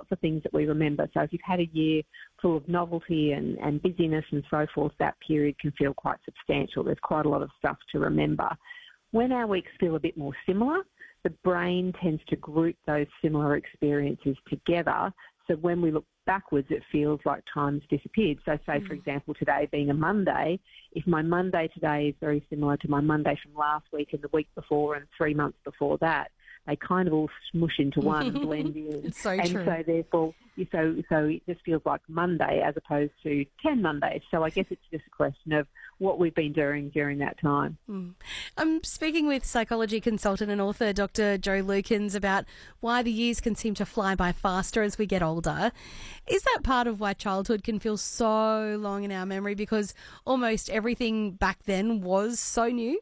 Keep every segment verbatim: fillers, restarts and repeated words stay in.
lots of things that we remember. So if you've had a year full of novelty and, and busyness and so forth, that period can feel quite substantial. There's quite a lot of stuff to remember. When our weeks feel a bit more similar, the brain tends to group those similar experiences together. So when we look backwards, it feels like time's disappeared. So say, mm. for example, today being a Monday, if my Monday today is very similar to my Monday from last week and the week before and three months before that, they kind of all smush into one and blend in. It's so and true. so therefore, so, so it just feels like Monday as opposed to ten Mondays. So I guess it's just a question of what we've been doing during that time. Mm. I'm speaking with psychology consultant and author Doctor Jo Lukins about why the years can seem to fly by faster as we get older. Is that part of why childhood can feel so long in our memory, because almost everything back then was so new?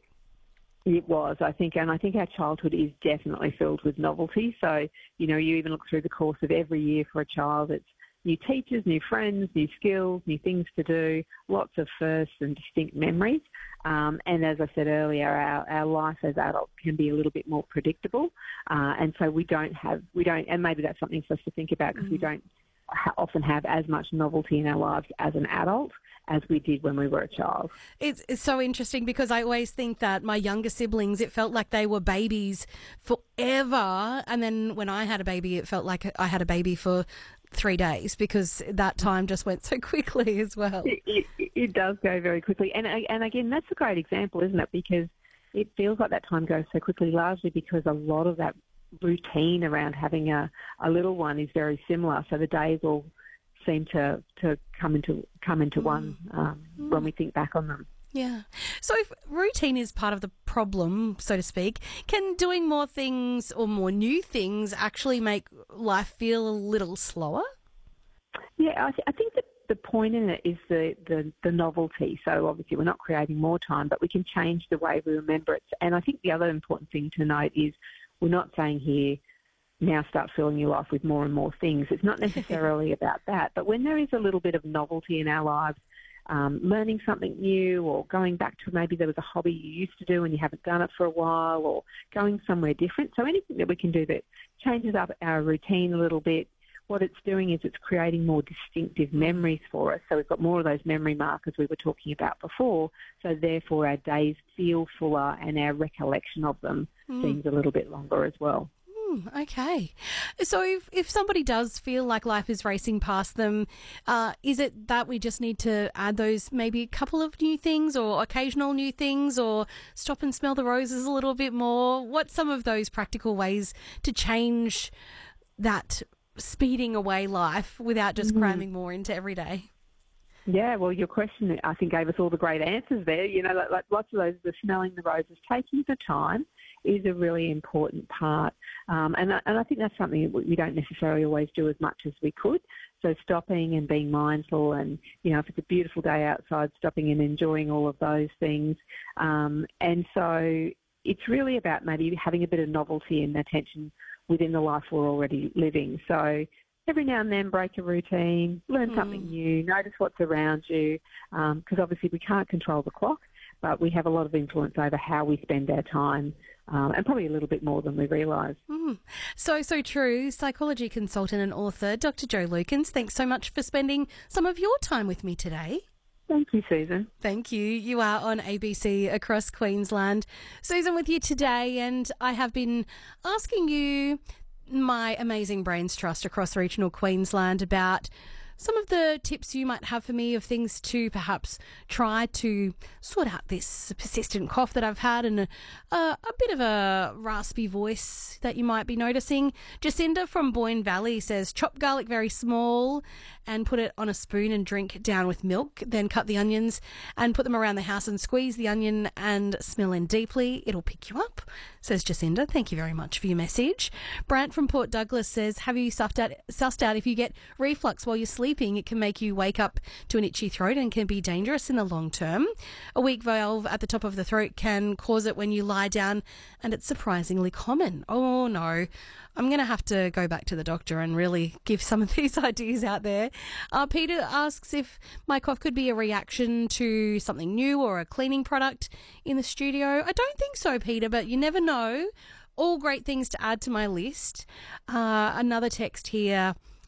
It was, I think, and I think our childhood is definitely filled with novelty. So, you know, you even look through the course of every year for a child, it's new teachers, new friends, new skills, new things to do, lots of firsts and distinct memories. Um, and as I said earlier, our, our life as adults can be a little bit more predictable. Uh, and so we don't have, we don't, and maybe that's something for us to think about, because mm. we don't ha- often have as much novelty in our lives as an adult as we did when we were a child. It's, it's so interesting, because I always think that my younger siblings, it felt like they were babies forever. And then when I had a baby, it felt like I had a baby for three days, because that time just went so quickly as well. It, it, it does go very quickly. And, and again, that's a great example, isn't it? Because it feels like that time goes so quickly, largely because a lot of that routine around having a, a little one is very similar. So the days all seem to, to come into come into mm. one um, mm. when we think back on them. Yeah. So if routine is part of the problem, so to speak, can doing more things or more new things actually make life feel a little slower? Yeah, I, th- I think that the point in it is the, the, the novelty. So obviously we're not creating more time, but we can change the way we remember it. And I think the other important thing to note is we're not saying here, now start filling your life with more and more things. It's not necessarily about that. But when there is a little bit of novelty in our lives, um, learning something new, or going back to maybe there was a hobby you used to do and you haven't done it for a while, or going somewhere different. So anything that we can do that changes up our routine a little bit, what it's doing is it's creating more distinctive memories for us. So we've got more of those memory markers we were talking about before. So therefore our days feel fuller and our recollection of them mm. seems a little bit longer as well. Okay. So if, if somebody does feel like life is racing past them, uh, is it that we just need to add those maybe a couple of new things, or occasional new things, or stop and smell the roses a little bit more? What's some of those practical ways to change that speeding away life without just mm. cramming more into every day? Yeah, well, your question, I think, gave us all the great answers there. You know, like, like lots of those, the smelling the roses, taking the time is a really important part. Um, and, and I think that's something that we don't necessarily always do as much as we could. So stopping and being mindful, and, you know, if it's a beautiful day outside, stopping and enjoying all of those things. Um, and so it's really about maybe having a bit of novelty and attention within the life we're already living. So every now and then break a routine, learn mm. something new, notice what's around you, because um, obviously we can't control the clock, but we have a lot of influence over how we spend our time, um, and probably a little bit more than we realise. Mm. So, so true. Psychology consultant and author Doctor Jo Lukins, thanks so much for spending some of your time with me today. Thank you, Susan. Thank you. You are on A B C across Queensland. Susan with you today, and I have been asking you, my amazing brains trust across regional Queensland, about some of the tips you might have for me of things to perhaps try to sort out this persistent cough that I've had, and a, a, a bit of a raspy voice that you might be noticing. Jacinda from Boyne Valley says, chop garlic very small and put it on a spoon and drink down with milk. Then cut the onions and put them around the house and squeeze the onion and smell in deeply. It'll pick you up, says Jacinda. Thank you very much for your message. Brant from Port Douglas says, have you sussed out, sussed out if you get reflux while you're sleeping, it can make you wake up to an itchy throat and can be dangerous in the long term. A weak valve at the top of the throat can cause it when you lie down, and it's surprisingly common. Oh no, I'm going to have to go back to the doctor and really give some of these ideas out there. Uh, Peter asks if my cough could be a reaction to something new or a cleaning product in the studio. I don't think so, Peter, but you never know. All great things to add to my list. Uh, another text here.